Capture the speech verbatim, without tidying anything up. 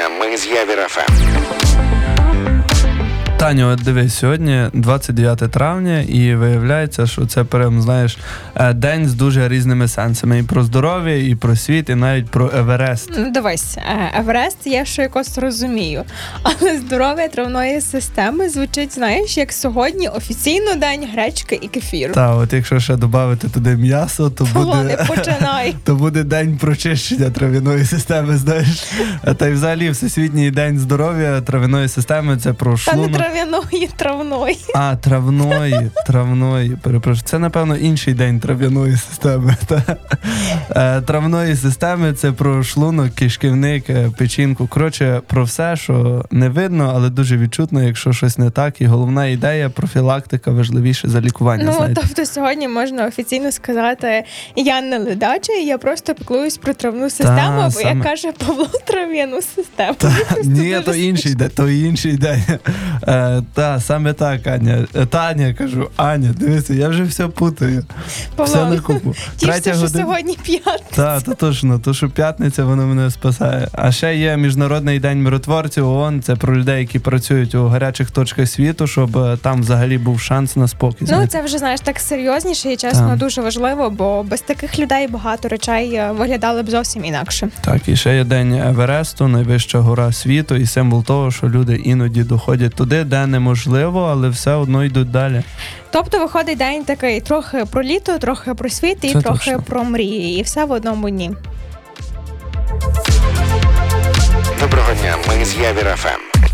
дня, ми з Явір еф ем. Таню, от дивись, сьогодні двадцять дев'яте травня, і виявляється, що це прям, знаєш, день з дуже різними сенсами. І про здоров'я, і про світ, і навіть про Еверест. Ну, дивись, Еверест я ще якось розумію, але здоров'я травної системи звучить, знаєш, як сьогодні офіційно день гречки і кефіру. Так, от якщо ще додати туди м'ясо, то Полони, буде, починай. то буде день прочищення трав'яної системи, знаєш. Та й взагалі Всесвітній день здоров'я трав'яної системи – це про Та шлунок. не трав'яної, травної. А, травної, травної, перепрошую. Це, напевно, інший день трав'яної системи. Та? Е, травної системи – це про шлунок, кишківник, печінку. Коротше, про все, що не видно, але дуже відчутно, якщо щось не так. І головна ідея – профілактика важливіше за лікування, Ну, знаєте. тобто сьогодні можна офіційно сказати, я не ледача, я просто піклуюсь про травну систему, бо, саме. як каже Павло, трав'яну систему. Та, Мені просто ні, дуже то інший день, то інший день. Е, та, саме так, Аня. Е, Таня, кажу, Аня, дивися, я вже все путаю. Павло, Все на купу. тішся, що сьогодні п'ятниця. Так, то точно, то що п'ятниця, воно мене спасає. А ще є Міжнародний день миротворців ООН, це про людей, які працюють у гарячих точках світу, щоб е, там взагалі був шанс на спокій. Ну, знаєте. це вже, знаєш, так серйозніше і, чесно, Так. дуже важливо, бо без таких людей багато речей е, виглядали б зовсім інакше. Так, і ще є день Евересту, найвища гора світу, і символ того, що люди іноді доходять туди, де неможливо, але все одно йдуть далі. Тобто виходить день такий трохи про літо, трохи про світ і Це трохи точно. про мрії. І все в одному дні. Доброго дня, ми з Явір еф ем.